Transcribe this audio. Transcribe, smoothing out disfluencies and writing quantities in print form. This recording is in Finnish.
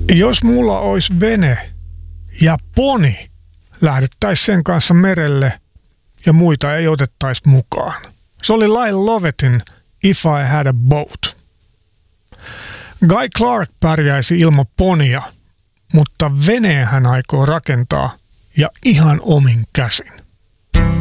Jos mulla olisi vene ja poni, lähdettäisiin sen kanssa merelle ja muita ei otettaisi mukaan. Se oli Lyle Lovettin If I Had a Boat. Guy Clark pärjäisi ilman ponia, mutta veneen hän aikoo rakentaa ja ihan omin käsin.